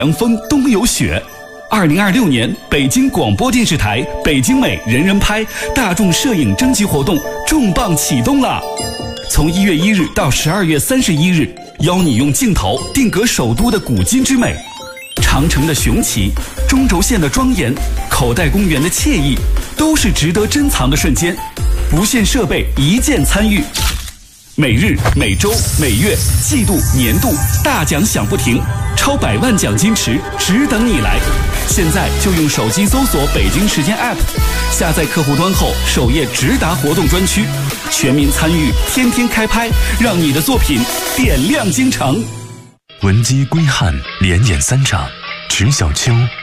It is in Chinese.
阳风冬有雪。2026年北京广播电视台北京美人人拍大众摄影征集活动重磅启动了，从1月1日到12月31日，邀你用镜头定格首都的古今之美，长城的雄奇，中轴线的庄严，口袋公园的惬意，都是值得珍藏的瞬间。不限设备，一键参与。每日、每周、每月、季度、年度大奖响不停，超100万奖金池只等你来！现在就用手机搜索北京时间 App， 下载客户端后，首页直达活动专区，全民参与，天天开拍，让你的作品点亮京城。 文姬归汉，连演3场，迟小秋